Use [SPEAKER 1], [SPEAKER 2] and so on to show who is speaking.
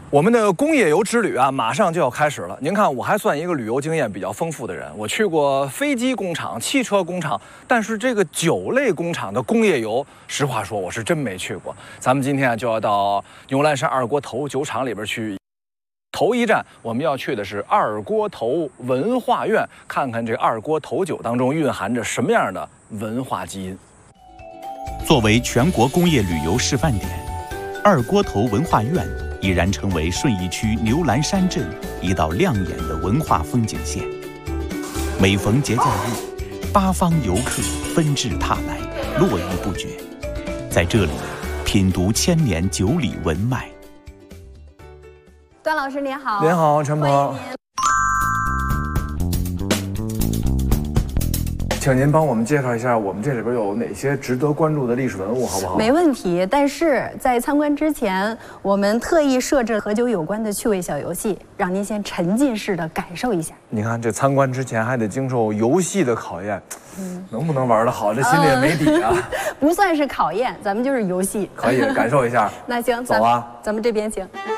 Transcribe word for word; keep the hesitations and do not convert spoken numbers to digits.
[SPEAKER 1] 我们的工业游之旅啊，马上就要开始了。您看，我还算一个旅游经验比较丰富的人，我去过飞机工厂、汽车工厂，但是这个酒类工厂的工业游，实话说，我是真没去过。咱们今天啊，就要到牛栏山二锅头酒厂里边去。头一站，我们要去的是二锅头文化院，看看这二锅头酒当中蕴含着什么样的文化基因。
[SPEAKER 2] 作为全国工业旅游示范点，二锅头文化院已然成为顺义区牛栏山镇一道亮眼的文化风景线。每逢节假日，八方游客纷至沓来，络绎不绝，在这里品读千年酒里文脉。
[SPEAKER 3] 段老师您好。
[SPEAKER 1] 您好，陈鹏。请您帮我们介绍一下，我们这里边有哪些值得关注的历史文物，好不好？
[SPEAKER 3] 没问题。但是在参观之前，我们特意设置和酒有关的趣味小游戏，让您先沉浸式的感受一下。
[SPEAKER 1] 你看，这参观之前还得经受游戏的考验，嗯，能不能玩得好，这心里也没底啊。呃、
[SPEAKER 3] 不算是考验，咱们就是游戏。
[SPEAKER 1] 可以感受一下。
[SPEAKER 3] 那行，
[SPEAKER 1] 走啊，
[SPEAKER 3] 咱们这边请。